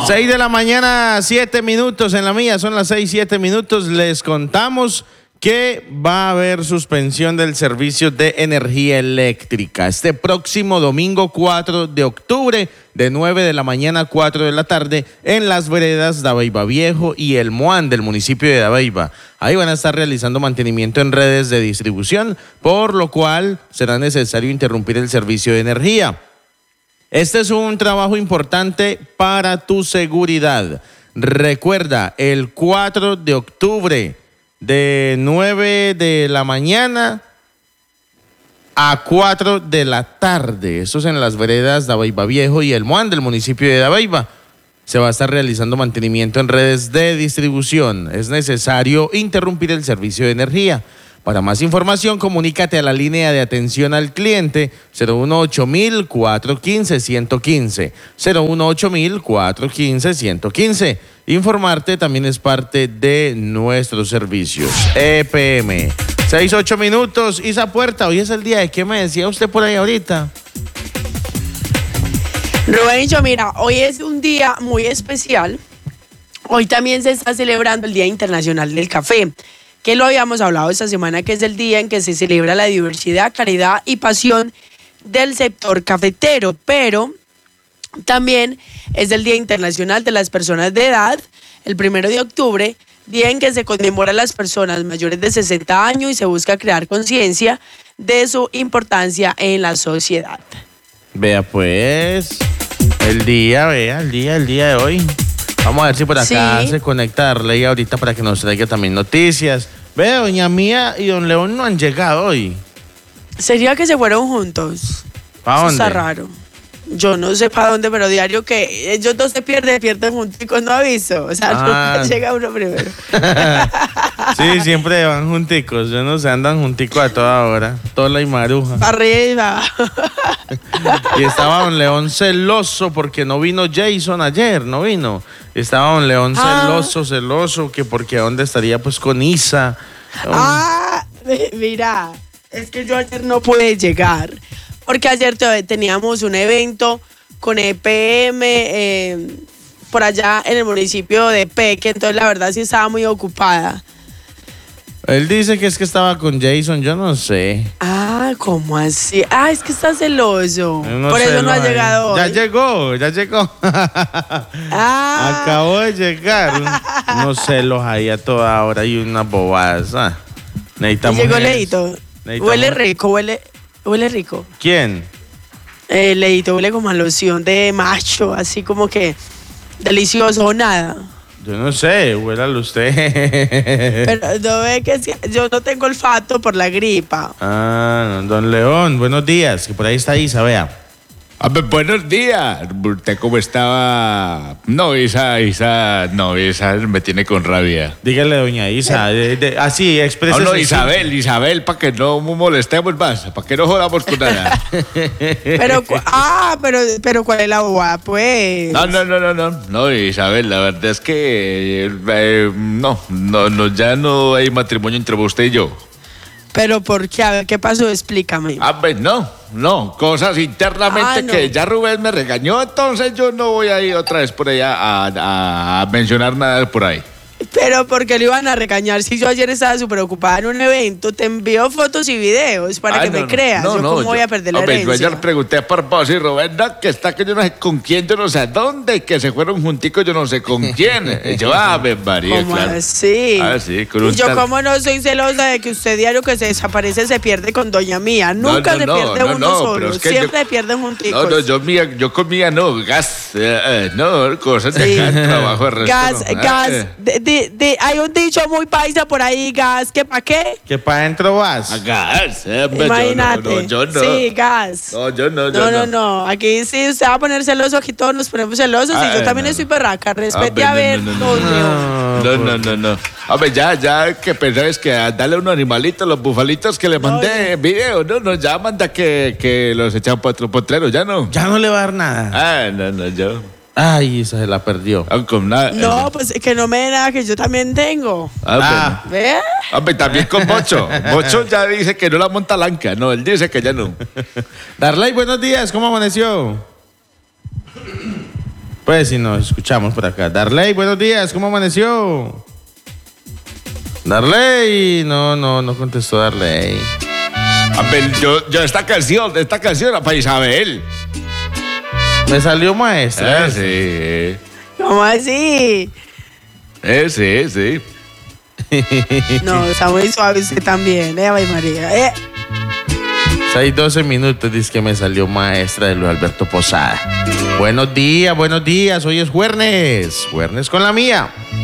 6 de la mañana, 7 minutos. En la mía son las 6, 7 minutos. Les contamos que va a haber suspensión del servicio de energía eléctrica este próximo domingo 4 de octubre de 9 de la mañana a 4 de la tarde en las veredas Dabeiba Viejo y El Moán del municipio de Dabeiba. Ahí van a estar realizando mantenimiento en redes de distribución, por lo cual será necesario interrumpir el servicio de energía. Este es un trabajo importante para tu seguridad. Recuerda, el 4 de octubre de 9 de la mañana a 4 de la tarde. Eso es en las veredas Dabeiba Viejo y El Moán del municipio de Dabeiba. Se va a estar realizando mantenimiento en redes de distribución. Es necesario interrumpir el servicio de energía. Para más información, comunícate a la línea de atención al cliente 018-415-115, 018-415-115. Informarte también es parte de nuestros servicios. EPM. 6-8 minutos. Isa Puerta, hoy es el día de qué me decía usted por ahí ahorita. Rubencho, mira, hoy es un día muy especial. Hoy también se está celebrando el Día Internacional del Café, que lo habíamos hablado esta semana, que es el día en que se celebra la diversidad, caridad y pasión del sector cafetero, pero también es el Día Internacional de las Personas de Edad, el 1 de octubre, día en que se conmemora a las personas mayores de 60 años y se busca crear conciencia de su importancia en la sociedad. Vea pues, el día de hoy. Vamos a ver si por acá se conecta Arley ahorita para que nos traiga también noticias. Ve, doña Mía y don León no han llegado hoy. ¿Sería que se fueron juntos? ¿Para dónde? Eso está raro. Yo no sé para dónde, pero diario que ellos dos se pierden junticos, no aviso. O sea, nunca llega uno primero. Sí, siempre van junticos. Yo no sé, andan junticos a toda hora. Tola y maruja. Arriba. Y estaba don León celoso porque no vino Jason ayer, no vino. Estaba don León celoso, que porque dónde estaría pues con Isa. Mira, es que yo ayer no pude llegar. Porque ayer teníamos un evento con EPM por allá en el municipio de Peque, entonces la verdad sí estaba muy ocupada. Él dice que es que estaba con Jason, yo no sé. ¿Cómo así? Es que está celoso. Por eso no ha llegado hoy. Ya llegó. Acabó de llegar. Unos celos ahí a toda hora y unas bobadas. Necesitamos. Llegó Leito. Huele rico. ¿Quién? Leito huele como a loción de macho, así como que delicioso o nada. Yo no sé, huélalo usted. Pero no ve que yo no tengo olfato por la gripa. Don León, buenos días, que por ahí está Isa, vea. Buenos días. ¿Usted cómo estaba? No, Isa me tiene con rabia. Dígale, doña Isa, así, exprese. No, Isabel, para que no molestemos más, para que no jodamos con nada. pero ¿cuál es la bobada, pues? No, Isabel, la verdad es que ya no hay matrimonio entre usted y yo. ¿Pero por qué? A ver, ¿qué pasó? Explícame. No, cosas internamente que ya Rubén me regañó, entonces yo no voy a ir otra vez por allá a mencionar nada por ahí. Pero ¿por qué le iban a regañar si yo ayer estaba súper ocupada en un evento? Te envío fotos y videos para que me creas. ¿Cómo voy a perder la herencia? Yo ayer pregunté por vos y Rubén, que está que yo no sé con quién, yo no sé a dónde, que se fueron junticos, yo no sé con quién. Y yo, María, ¿cómo claro. así? Sí, con un y yo, ¿cómo no soy celosa de que usted diario que se desaparece se pierde con doña Mía? Nunca se pierde uno solo, es que siempre se pierden junticos. Yo con Mía no, cosas de acá, trabajo de resto. Gas. Hay un dicho muy paisa por ahí, gas, ¿que pa' qué? Que pa' adentro vas. Gas, imagínate. Yo no. Sí, gas. No. Aquí sí usted va a poner celoso, aquí todos nos ponemos celosos y yo también estoy berraca. Respete a ver. No. Hombre, ya que pensabas que darle a unos animalitos, los bufalitos que le mandé video, ya manda que los echan para otro potrero, ya no. Ya no le va a dar nada. Yo. Ay, esa se la perdió. Con nada. No, pues que no me dé nada, que yo también tengo. ¿Ve? Hombre, también con Mocho. Mocho ya dice que no la monta Lanca. No, él dice que ya no. Darley, buenos días. ¿Cómo amaneció? Pues si nos escuchamos por acá. Darley, buenos días, ¿cómo amaneció? Darley, no contestó Darley. A ver, yo esta canción era para Isabel. Me salió maestra. Sí. ¿Cómo así? Sí. No, está muy suave usted también, Ay, María. 6:12 minutos, dice que me salió maestra de Luis Alberto Posada. Buenos días, hoy es jueves con la mía.